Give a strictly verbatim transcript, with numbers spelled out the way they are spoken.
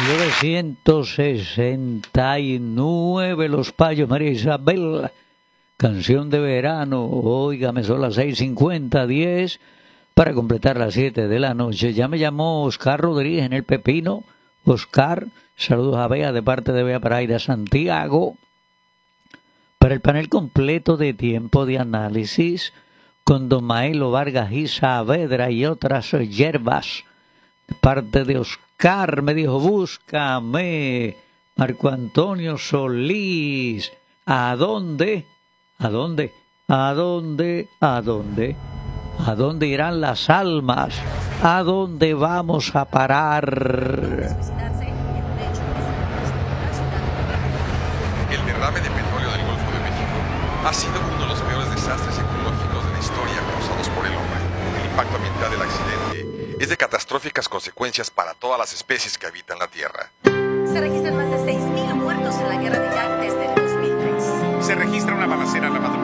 novecientos sesenta y nueve, Los Payos, María Isabel, canción de verano. Óigame, son las seis cincuenta, diez, para completar las siete de la noche. Ya me llamó Oscar Rodríguez en el Pepino. Oscar, saludos a Bea de parte de Bea Paraida Santiago. Para el panel completo de Tiempo de Análisis, con Don Maelo Vargas y Saavedra y otras hierbas. De parte de Oscar, me dijo, búscame, Marco Antonio Solís. ¿A dónde? ¿A dónde? ¿A dónde? ¿A dónde? ¿A dónde irán las almas? ¿A dónde vamos a parar? El derrame de petróleo del Golfo de México ha sido uno de los peores desastres ecológicos de la historia causados por el hombre. El impacto ambiental del accidente es de catastróficas consecuencias para todas las especies que habitan la Tierra. Se registran más de seis mil muertos en la guerra de Irak desde el dos mil tres. Se registra una balacera a la madrugada